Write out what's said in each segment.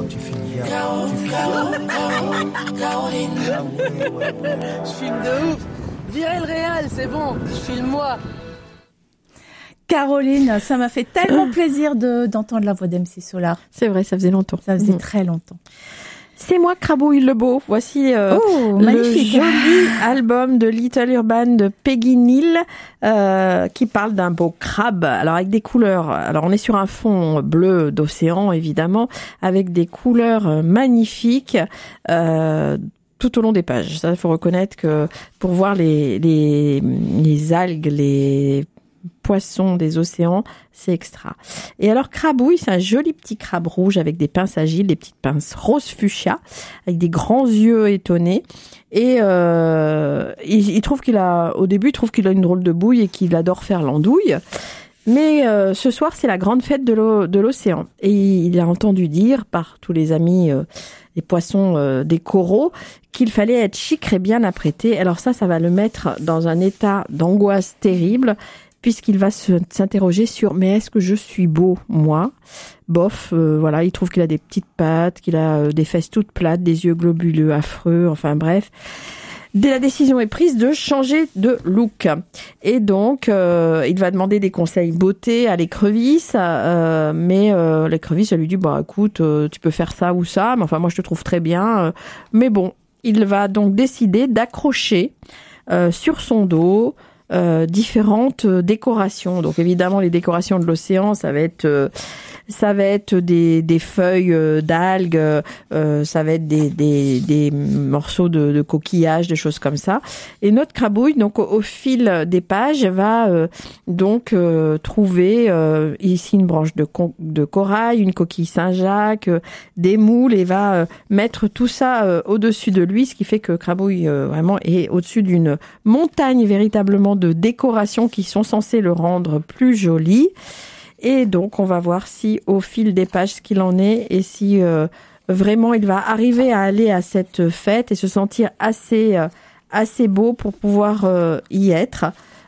Tu filmes bien. Je filme de ouf. Virez le réal, c'est bon. Je filme moi. Caroline, ça m'a fait tellement plaisir d'entendre la voix d'MC Solar. C'est vrai, ça faisait longtemps. Ça faisait très longtemps. C'est moi, Crabouille le Beau. Voici le magnifique. joli album de Little Urban de Peggy Neal qui parle d'un beau crabe. Alors avec des couleurs. Alors on est sur un fond bleu d'océan évidemment, avec des couleurs magnifiques. Tout au long des pages. Ça, il faut reconnaître que pour voir les algues, les poissons des océans, c'est extra. Et alors, Crabouille, c'est un joli petit crabe rouge avec des pinces agiles, des petites pinces rose fuchsia, avec des grands yeux étonnés. Et il trouve au début, il trouve qu'il a une drôle de bouille et qu'il adore faire l'andouille. Mais ce soir, c'est la grande fête de l'océan. Et il a entendu dire par tous les amis des poissons des coraux qu'il fallait être chic et bien apprêté. Alors ça va le mettre dans un état d'angoisse terrible, puisqu'il va s'interroger sur « mais est-ce que je suis beau, moi ?» Bof, voilà, il trouve qu'il a des petites pattes, qu'il a des fesses toutes plates, des yeux globuleux, affreux, enfin bref. La décision est prise de changer de look. Et donc, il va demander des conseils beauté à l'écrevisse, mais l'écrevisse, elle lui dit, bah écoute, tu peux faire ça ou ça, mais enfin moi je te trouve très bien. Mais bon, il va donc décider d'accrocher sur son dos différentes décorations. Donc évidemment, les décorations de l'océan, ça va être des feuilles d'algues, ça va être des morceaux de coquillages, des choses comme ça. Et notre Crabouille, donc au fil des pages, va trouver ici une branche de corail, une coquille Saint-Jacques, des moules, et va mettre tout ça au-dessus de lui, ce qui fait que Crabouille vraiment est au-dessus d'une montagne véritablement de décorations qui sont censées le rendre plus joli. Et donc, on va voir si, au fil des pages, ce qu'il en est, et si vraiment il va arriver à aller à cette fête et se sentir assez beau pour pouvoir y être.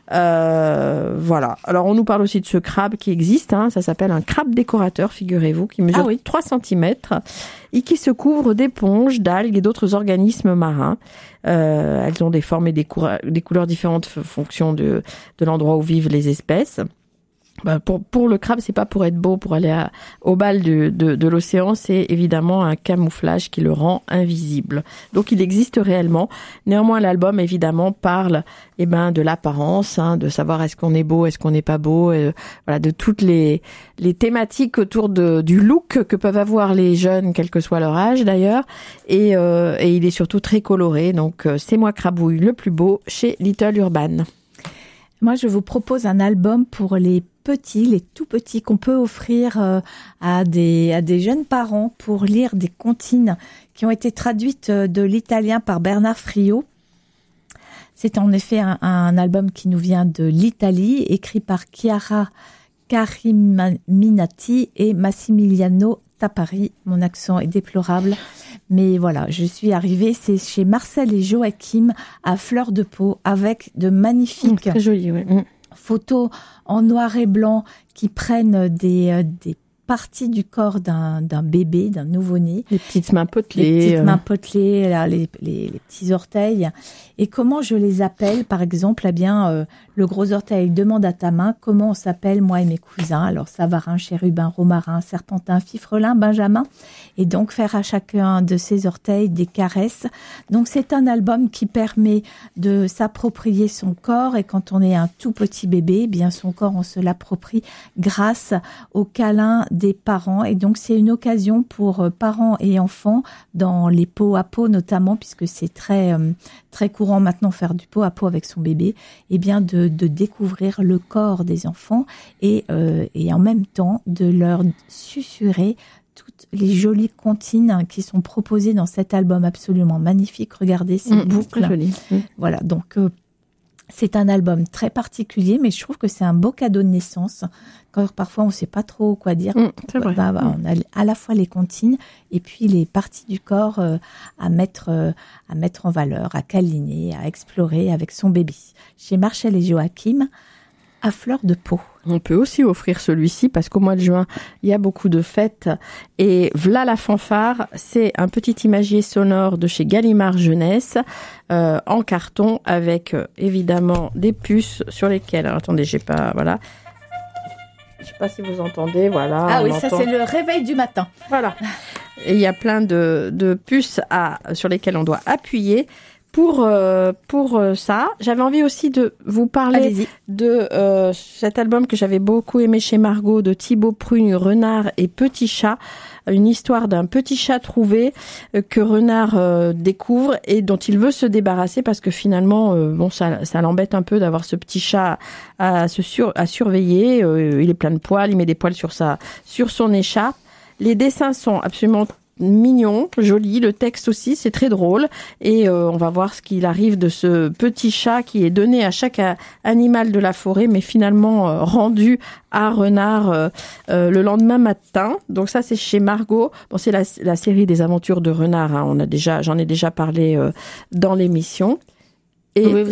Voilà. Alors, on nous parle aussi de ce crabe qui existe. Ça s'appelle un crabe décorateur, figurez-vous, qui mesure 3 cm et qui se couvre d'éponges, d'algues et d'autres organismes marins. Elles ont des formes et des couleurs différentes en fonction de l'endroit où vivent les espèces. Pour le crabe, c'est pas pour être beau, pour aller au bal de l'océan, c'est évidemment un camouflage qui le rend invisible. Donc il existe réellement. Néanmoins, l'album évidemment parle de l'apparence, de savoir est-ce qu'on est beau, est-ce qu'on n'est pas beau, voilà, de toutes les thématiques autour du look que peuvent avoir les jeunes, quel que soit leur âge d'ailleurs. Et il est surtout très coloré. Donc c'est moi Crabouille, le plus beau chez Little Urban. Moi, je vous propose un album pour les tout petits qu'on peut offrir à des jeunes parents pour lire des comptines qui ont été traduites de l'italien par Bernard Friot. C'est en effet un album qui nous vient de l'Italie, écrit par Chiara Cariminati et Massimiliano Tapari. Mon accent est déplorable, mais voilà, je suis arrivée. C'est chez Marcel et Joachim à Fleur de Pau, avec de magnifiques très joli, ouais. photos en noir et blanc qui prennent des parties du corps d'un bébé, d'un nouveau-né. Les petites mains potelées. Là, les petits orteils. Et comment je les appelle, par exemple, le gros orteil demande à ta main comment on s'appelle, moi et mes cousins. Alors, Savarin, Chérubin, Romarin, Serpentin, Fifrelin, Benjamin. Et donc, faire à chacun de ces orteils des caresses. Donc, c'est un album qui permet de s'approprier son corps. Et quand on est un tout petit bébé, bien son corps, on se l'approprie grâce au câlin des parents. Et donc, c'est une occasion pour parents et enfants, dans les pot à pot notamment, puisque c'est très courant maintenant faire du pot à pot avec son bébé, et bien de découvrir le corps des enfants et en même temps de leur susurrer toutes les jolies comptines qui sont proposées dans cet album absolument magnifique. Regardez ces boucles. Très joli. Voilà, donc c'est un album très particulier, mais je trouve que c'est un beau cadeau de naissance. Quand parfois on ne sait pas trop quoi dire. C'est vrai. On a à la fois les comptines et puis les parties du corps à mettre en valeur, à câliner, à explorer avec son bébé. Chez Marcel et Joachim, à Fleur de Pau. On peut aussi offrir celui-ci parce qu'au mois de juin, il y a beaucoup de fêtes. Et V'là la fanfare, c'est un petit imagier sonore de chez Gallimard Jeunesse en carton avec évidemment des puces sur lesquelles... Alors, attendez, voilà. Je sais pas si vous entendez, voilà. Ah oui, ça c'est le réveil du matin. Voilà. Et il y a plein de puces sur lesquelles on doit appuyer. Pour ça, j'avais envie aussi de vous parler de cet album que j'avais beaucoup aimé chez Margot de Thibaut Prugne, Renard et Petit Chat, une histoire d'un petit chat trouvé que Renard découvre et dont il veut se débarrasser parce que finalement ça l'embête un peu d'avoir ce petit chat à surveiller, il est plein de poils, il met des poils sur son écharpe. Les dessins sont absolument mignon, joli, le texte aussi, c'est très drôle et on va voir ce qu'il arrive de ce petit chat qui est donné à chaque animal de la forêt mais finalement rendu à Renard le lendemain matin. Donc ça c'est chez Margot. Bon, c'est la série des aventures de Renard, hein. J'en ai déjà parlé dans l'émission. Et oui,